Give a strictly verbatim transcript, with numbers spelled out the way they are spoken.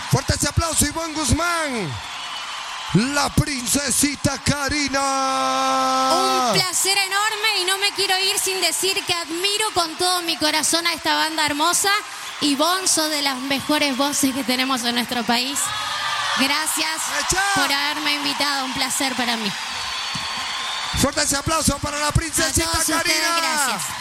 Fuerte ese aplauso, Ivonne Guzmán. La princesita Karina. Un placer enorme y no me quiero ir sin decir que admiro con todo mi corazón a esta banda hermosa. Ivonne, sos de las mejores voces que tenemos en nuestro país. Gracias ¡Echa! por haberme invitado, un placer para mí. Fuerte ese aplauso para la princesita A todos Karina. ustedes, gracias.